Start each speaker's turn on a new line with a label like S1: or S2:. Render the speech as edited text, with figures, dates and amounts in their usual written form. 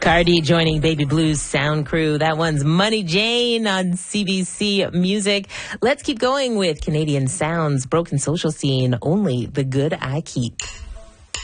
S1: Cardi joining Baby Blues sound crew. That one's Money Jane on CBC Music. Let's keep going with Canadian sounds. Broken social scene, only the good I keep.